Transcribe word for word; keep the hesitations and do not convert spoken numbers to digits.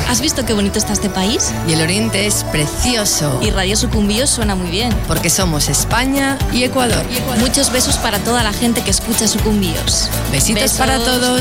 ¿Has visto qué bonito está este país? Y el Oriente es precioso. Y Radio Sucumbíos suena muy bien. Porque somos España y Ecuador. Y Ecuador. Muchos besos para toda la gente que escucha Sucumbíos. Besitos Besos. para todos.